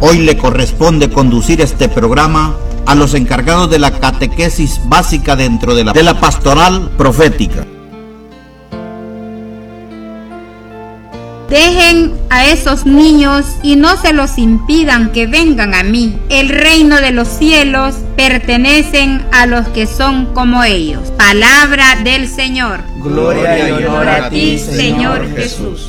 Hoy le corresponde conducir este programa a los encargados de la catequesis básica dentro de la pastoral profética. Dejen a esos niños y no se los impidan que vengan a mí. El reino de los cielos pertenecen a los que son como ellos. Palabra del Señor. Gloria y honor a ti, Señor Jesús.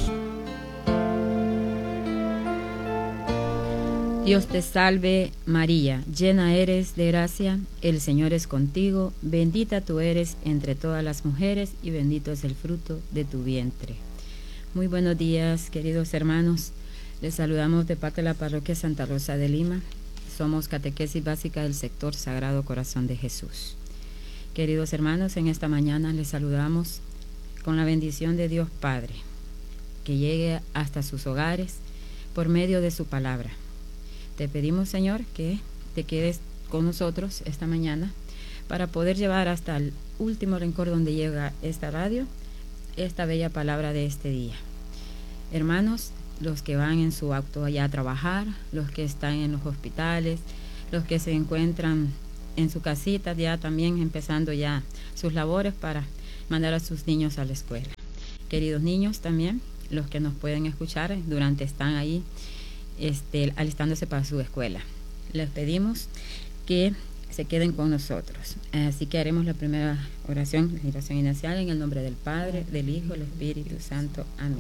Dios te salve, María, llena eres de gracia, el Señor es contigo, bendita tú eres entre todas las mujeres y bendito es el fruto de tu vientre. Muy buenos días, queridos hermanos. Les saludamos de parte de la parroquia Santa Rosa de Lima. Somos catequesis básica del sector Sagrado Corazón de Jesús. Queridos hermanos, en esta mañana les saludamos con la bendición de Dios Padre, que llegue hasta sus hogares por medio de su palabra. Te pedimos, Señor, que te quedes con nosotros esta mañana para poder llevar hasta el último rincón donde llega esta radio, esta bella palabra de este día. Hermanos, los que van en su auto allá a trabajar, los que están en los hospitales, los que se encuentran en su casita ya también empezando ya sus labores para mandar a sus niños a la escuela. Queridos niños también, los que nos pueden escuchar durante están ahí alistándose para su escuela. Les pedimos que se queden con nosotros. Así que haremos la primera oración, la oración inicial, en el nombre del Padre, del Hijo, del Espíritu Santo. Amén.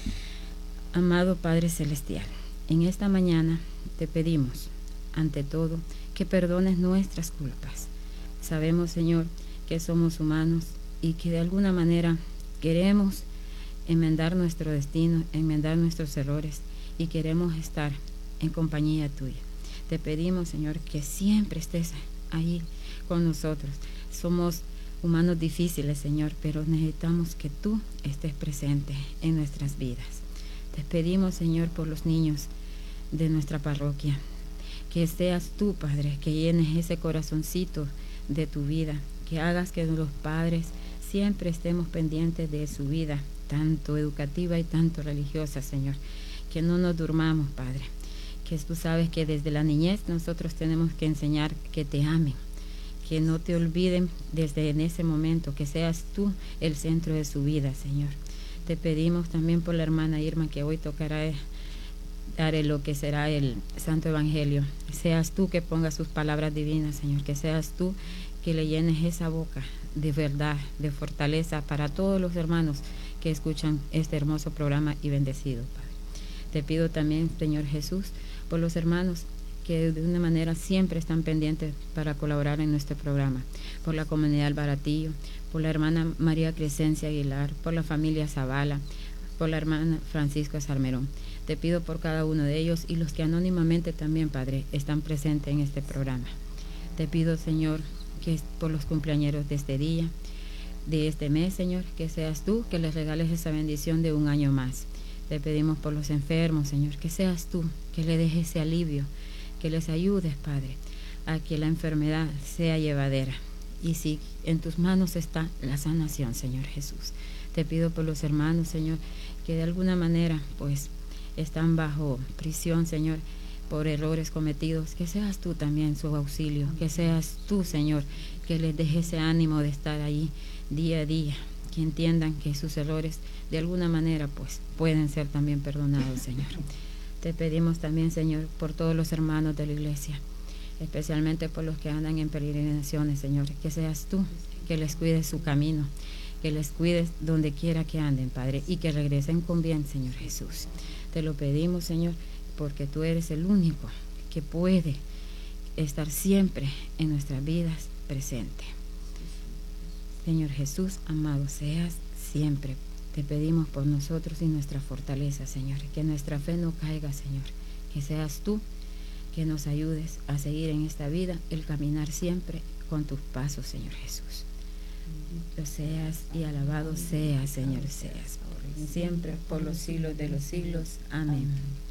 Amado Padre Celestial, en esta mañana te pedimos, ante todo, que perdones nuestras culpas. Sabemos, Señor, que somos humanos y que de alguna manera queremos enmendar nuestro destino, enmendar nuestros errores, y queremos estar en compañía tuya. Te pedimos, Señor, que siempre estés ahí con nosotros. Somos humanos difíciles, Señor, pero necesitamos que tú estés presente en nuestras vidas. Te pedimos, Señor, por los niños de nuestra parroquia, que seas tú, Padre, que llenes ese corazoncito de tu vida, que hagas que los padres siempre estemos pendientes de su vida, tanto educativa y tanto religiosa, Señor. Que no nos durmamos, Padre, que tú sabes que desde la niñez nosotros tenemos que enseñar que te amen, que no te olviden desde en ese momento, que seas tú el centro de su vida, Señor. Te pedimos también por la hermana Irma, que hoy tocará dar lo que será el Santo Evangelio. Seas tú que pongas sus palabras divinas, Señor, que seas tú que le llenes esa boca de verdad, de fortaleza para todos los hermanos que escuchan este hermoso programa y bendecido, Padre. Te pido también, Señor Jesús, por los hermanos que de una manera siempre están pendientes para colaborar en nuestro programa, por la comunidad del Baratillo, por la hermana María Crescencia Aguilar, por la familia Zavala, por la hermana Francisco Sarmerón. Te pido por cada uno de ellos y los que anónimamente también, Padre, están presentes en este programa. Te pido, Señor, que por los cumpleañeros de este día, de este mes, Señor, que seas tú que les regales esa bendición de un año más. Te pedimos por los enfermos, Señor, que seas tú, que le dejes ese alivio, que les ayudes, Padre, a que la enfermedad sea llevadera. Y si en tus manos está la sanación, Señor Jesús. Te pido por los hermanos, Señor, que de alguna manera, pues, están bajo prisión, Señor, por errores cometidos, que seas tú también su auxilio, que seas tú, Señor, que les dejes ese ánimo de estar ahí día a día, que entiendan que sus errores de alguna manera pues pueden ser también perdonados, Señor. Te pedimos también, Señor, por todos los hermanos de la iglesia, especialmente por los que andan en peregrinaciones, Señor, que seas tú que les cuides su camino, que les cuides donde quiera que anden, Padre, y que regresen con bien, Señor Jesús. Te lo pedimos, Señor, porque tú eres el único que puede estar siempre en nuestras vidas presente. Señor Jesús, amado seas siempre. Te pedimos por nosotros y nuestra fortaleza, Señor, que nuestra fe no caiga, Señor, que seas tú que nos ayudes a seguir en esta vida, el caminar siempre con tus pasos, Señor Jesús. Bendito seas y alabado seas, Señor, seas, por siempre, por los siglos de los siglos. Amén.